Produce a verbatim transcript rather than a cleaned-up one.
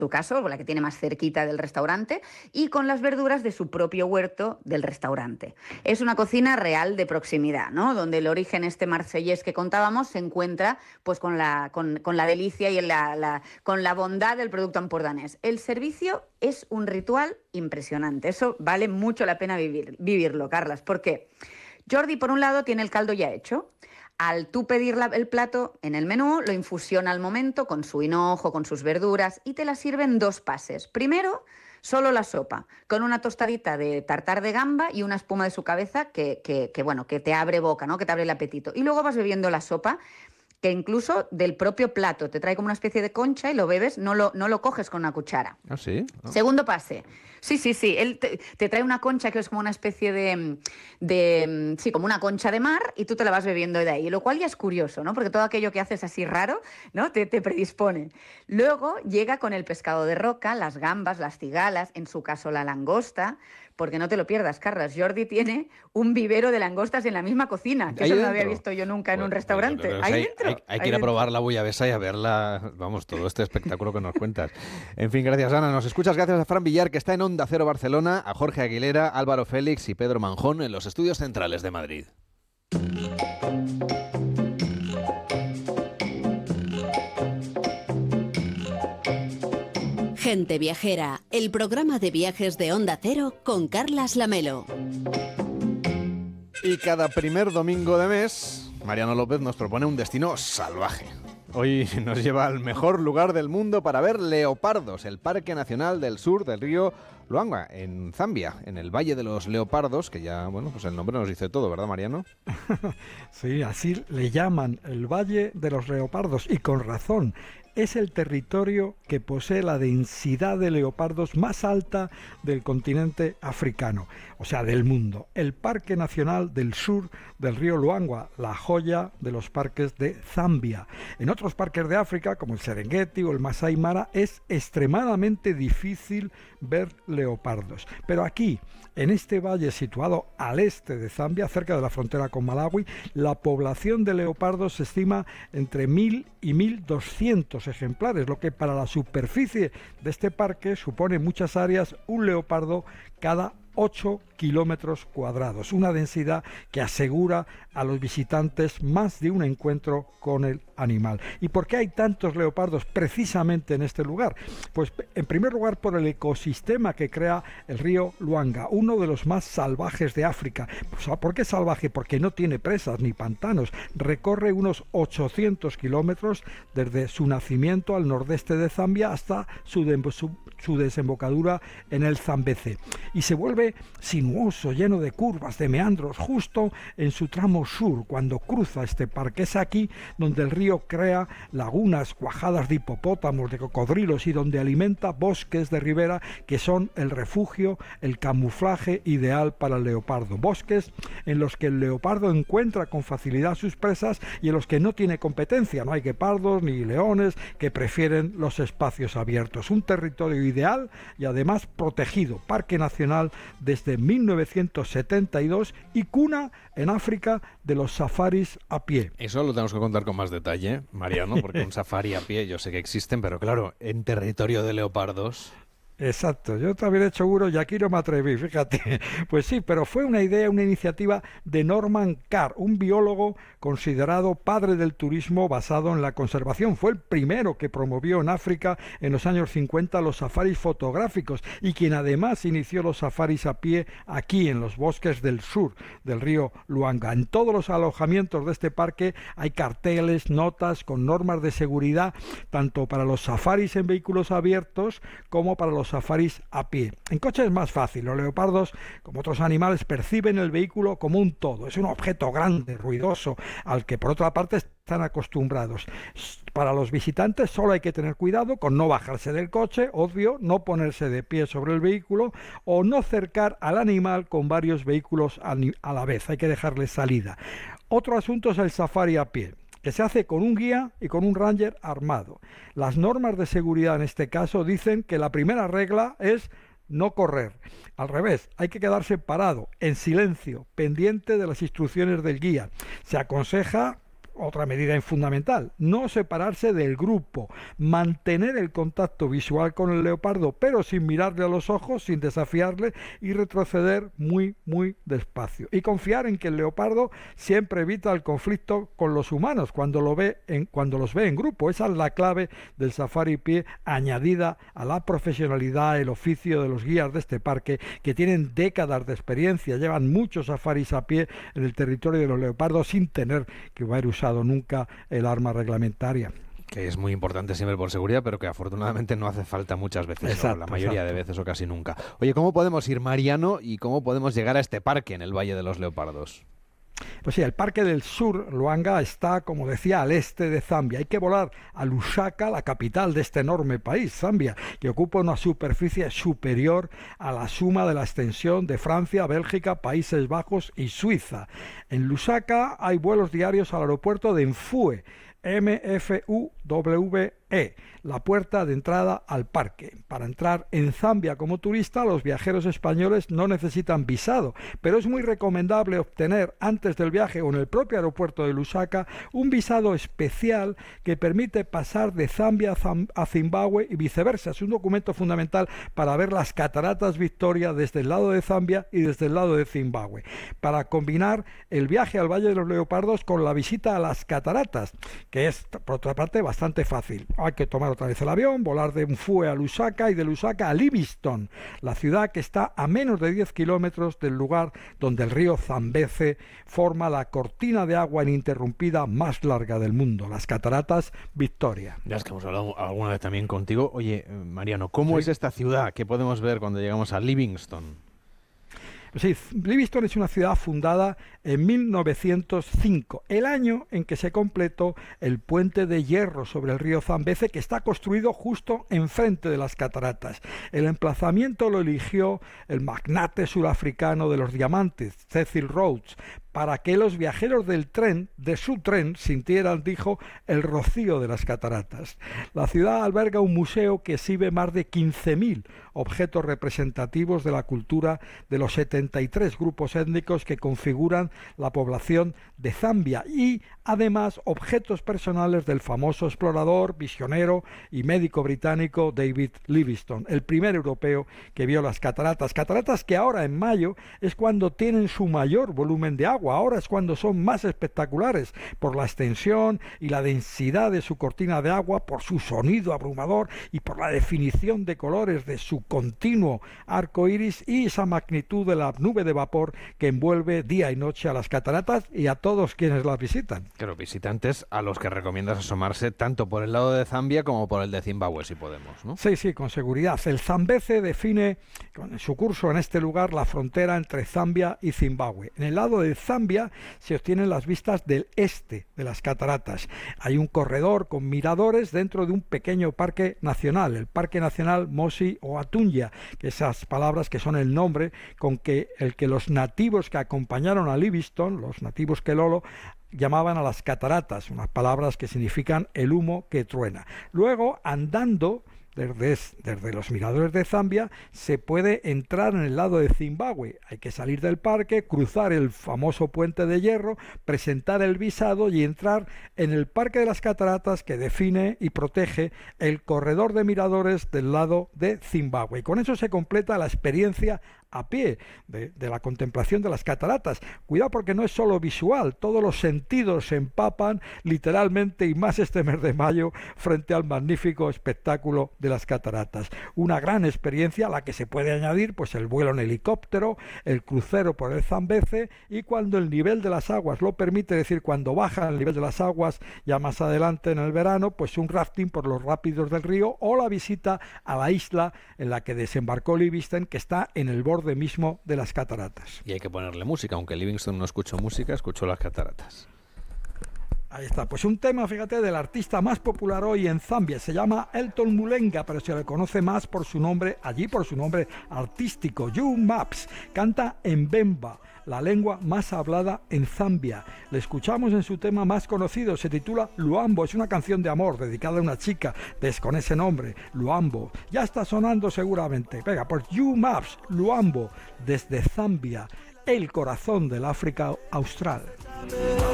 su caso, la que tiene más cerquita del restaurante, y con las verduras de su propio huerto del restaurante. Es una cocina real de proximidad, ¿no? Donde el origen este marsellés que contábamos se encuentra pues con la, con, con la delicia y la, la, con la bondad del producto empordanés. El servicio es un ritual impresionante. Eso vale mucho la pena vivir, vivirlo, Carlas. ¿Por qué? Jordi, por un lado, tiene el caldo ya hecho. Al tú pedir la, el plato en el menú, lo infusiona al momento con su hinojo, con sus verduras y te la sirven dos pases. Primero, solo la sopa, con una tostadita de tartar de gamba y una espuma de su cabeza que, que, que, bueno, que te abre boca, ¿no? Que te abre el apetito. Y luego vas bebiendo la sopa, que incluso del propio plato te trae como una especie de concha y lo bebes, no lo, no lo coges con una cuchara. ¿Ah, sí? ¿Oh? Segundo pase. Sí, sí, sí. Él te, te trae una concha que es como una especie de, de... Sí, como una concha de mar y tú te la vas bebiendo de ahí. Lo cual ya es curioso, ¿no? Porque todo aquello que haces así raro, ¿no? Te, te predispone. Luego llega con el pescado de roca, las gambas, las cigalas, en su caso la langosta, porque no te lo pierdas, Carlas. Jordi tiene un vivero de langostas en la misma cocina, que eso no lo había visto yo nunca en bueno, un restaurante. Pues, ¿Ahí hay, dentro? hay, hay que ahí ir a dentro. probar la bullabesa y a verla, vamos, todo este espectáculo que nos cuentas. En fin, gracias, Ana. Nos escuchas gracias a Fran Villar, que está en Onda Cero Barcelona, a Jorge Aguilera, Álvaro Félix y Pedro Manjón en los estudios centrales de Madrid. Gente Viajera, el programa de viajes de Onda Cero con Carlas Lamelo. Y cada primer domingo de mes, Mariano López nos propone un destino salvaje. Hoy nos lleva al mejor lugar del mundo para ver leopardos, el Parque Nacional del Sur del río Luangwa, en Zambia, en el Valle de los Leopardos, que ya, bueno, pues el nombre nos dice todo, ¿verdad, Mariano? Sí, así le llaman, el Valle de los Leopardos, y con razón. Es el territorio que posee la densidad de leopardos más alta del continente africano, o sea, del mundo. El Parque Nacional del Sur del río Luangwa, la joya de los parques de Zambia. En otros parques de África, como el Serengeti o el Masai Mara, es extremadamente difícil ver leopardos. Pero aquí, en este valle situado al este de Zambia, cerca de la frontera con Malawi, la población de leopardos se estima entre mil y mil doscientos ejemplares, lo que para la superficie de este parque supone en muchas áreas un leopardo cada ocho kilómetros cuadrados, una densidad que asegura a los visitantes más de un encuentro con el animal. ¿Y por qué hay tantos leopardos precisamente en este lugar? Pues en primer lugar por el ecosistema que crea el río Luangwa, uno de los más salvajes de África. ¿Por qué salvaje? Porque no tiene presas ni pantanos, recorre unos ochocientos kilómetros desde su nacimiento al nordeste de Zambia hasta su, de, su, su desembocadura en el Zambeze, y se vuelve sinuoso, lleno de curvas, de meandros, justo en su tramo sur, cuando cruza este parque. Es aquí donde el río crea lagunas cuajadas de hipopótamos, de cocodrilos, y donde alimenta bosques de ribera que son el refugio, el camuflaje ideal para el leopardo. Bosques en los que el leopardo encuentra con facilidad sus presas y en los que no tiene competencia. No hay guepardos ni leones, que prefieren los espacios abiertos. Un territorio ideal y además protegido. Parque Nacional desde mil novecientos setenta y dos y cuna en África de los safaris a pie. Eso lo tenemos que contar con más detalle, Mariano, porque un safari a pie yo sé que existen, pero claro, en territorio de leopardos... Exacto, yo también he hecho uno y aquí no me atreví, fíjate. Pues sí, pero fue una idea, una iniciativa de Norman Carr, un biólogo considerado padre del turismo basado en la conservación. Fue el primero que promovió en África en los años cincuenta los safaris fotográficos y quien además inició los safaris a pie aquí en los bosques del sur del río Luangwa. En todos los alojamientos de este parque hay carteles, notas con normas de seguridad, tanto para los safaris en vehículos abiertos como para los safaris a pie. En coche es más fácil. Los leopardos, como otros animales, perciben el vehículo como un todo. Es un objeto grande, ruidoso, al que por otra parte están acostumbrados. Para los visitantes solo hay que tener cuidado con no bajarse del coche, obvio, no ponerse de pie sobre el vehículo o no cercar al animal con varios vehículos a la vez. Hay que dejarle salida. Otro asunto es el safari a pie, que se hace con un guía y con un ranger armado. Las normas de seguridad en este caso dicen que la primera regla es no correr. Al revés, hay que quedarse parado, en silencio, pendiente de las instrucciones del guía. Se aconseja otra medida fundamental, no separarse del grupo, mantener el contacto visual con el leopardo, pero sin mirarle a los ojos, sin desafiarle, y retroceder muy, muy despacio. Y confiar en que el leopardo siempre evita el conflicto con los humanos cuando, lo ve en, cuando los ve en grupo. Esa es la clave del safari pie, añadida a la profesionalidad, el oficio de los guías de este parque, que tienen décadas de experiencia, llevan muchos safaris a pie en el territorio de los leopardos sin tener que haber usado nunca el arma reglamentaria. Que es muy importante siempre por seguridad, pero que afortunadamente no hace falta muchas veces, exacto, la mayoría exacto. de veces o casi nunca. Oye, ¿cómo podemos ir, Mariano, y cómo podemos llegar a este parque en el Valle de los Leopardos? Pues sí, el Parque del Sur, Luanga, está, como decía, al este de Zambia. Hay que volar a Lusaka, la capital de este enorme país, Zambia, que ocupa una superficie superior a la suma de la extensión de Francia, Bélgica, Países Bajos y Suiza. En Lusaka hay vuelos diarios al aeropuerto de Mfue, M F U W E, la puerta de entrada al parque. Para entrar en Zambia como turista, los viajeros españoles no necesitan visado, pero es muy recomendable obtener antes del viaje o en el propio aeropuerto de Lusaka un visado especial que permite pasar de Zambia a Zimbabue y viceversa. Es un documento fundamental para ver las cataratas Victoria desde el lado de Zambia y desde el lado de Zimbabue, para combinar el viaje al Valle de los Leopardos con la visita a las cataratas, que es, por otra parte, bastante fácil. Hay que tomar otra vez el avión, volar de Mfue a Lusaka y de Lusaka a Livingstone, la ciudad que está a menos de diez kilómetros del lugar donde el río Zambeze forma la cortina de agua ininterrumpida más larga del mundo, las cataratas Victoria. Ya es que hemos hablado alguna vez también contigo. Oye, Mariano, ¿cómo ¿Sí? es esta ciudad? ¿Qué podemos ver cuando llegamos a Livingstone? Sí, Livingstone es una ciudad fundada en mil novecientos cinco, el año en que se completó el puente de hierro sobre el río Zambeze, que está construido justo enfrente de las cataratas. El emplazamiento lo eligió el magnate surafricano de los diamantes, Cecil Rhodes, para que los viajeros del tren, de su tren, sintieran, dijo, el rocío de las cataratas. La ciudad alberga un museo que exhibe más de quince mil objetos representativos de la cultura de los setenta y tres grupos étnicos que configuran la población de Zambia y, además, objetos personales del famoso explorador, visionero y médico británico David Livingstone, el primer europeo que vio las cataratas. Cataratas que ahora, en mayo, es cuando tienen su mayor volumen de agua. Ahora es cuando son más espectaculares por la extensión y la densidad de su cortina de agua, por su sonido abrumador y por la definición de colores de su continuo arco iris y esa magnitud de la nube de vapor que envuelve día y noche a las cataratas y a todos quienes las visitan. Claro, visitantes a los que recomiendas asomarse tanto por el lado de Zambia como por el de Zimbabue, si podemos, ¿no? Sí, sí, con seguridad. El Zambeze define con su curso en este lugar la frontera entre Zambia y Zimbabue. En el lado de Zambia se obtienen las vistas del este de las cataratas. Hay un corredor con miradores dentro de un pequeño parque nacional, el Parque Nacional Mosi Oatunja, que esas palabras que son el nombre con que el que los nativos que acompañaron a Livingstone, los nativos Kelolo, llamaban a las cataratas, unas palabras que significan el humo que truena. Luego, andando Desde, desde los miradores de Zambia se puede entrar en el lado de Zimbabue. Hay que salir del parque, cruzar el famoso puente de hierro, presentar el visado y entrar en el Parque de las Cataratas, que define y protege el corredor de miradores del lado de Zimbabue. Y con eso se completa la experiencia a pie de, de la contemplación de las cataratas. Cuidado, porque no es solo visual, todos los sentidos se empapan literalmente, y más este mes de mayo, frente al magnífico espectáculo de las cataratas. Una gran experiencia a la que se puede añadir pues el vuelo en helicóptero, el crucero por el Zambeze, y cuando el nivel de las aguas lo permite, es decir, cuando baja el nivel de las aguas ya más adelante en el verano, pues un rafting por los rápidos del río o la visita a la isla en la que desembarcó Livingstone, que está en el borde mismo de las cataratas. Y hay que ponerle música, aunque Livingstone no escuchó música, escuchó las cataratas. Ahí está, pues un tema, fíjate, del artista más popular hoy en Zambia. Se llama Elton Mulenga, pero se le conoce más por su nombre, allí por su nombre artístico, You Maps. Canta en Bemba, la lengua más hablada en Zambia. Le escuchamos en su tema más conocido, se titula Luambo. Es una canción de amor dedicada a una chica des, con ese nombre, Luambo. Ya está sonando seguramente. Venga, pues You Maps, Luambo, desde Zambia, el corazón del África Austral.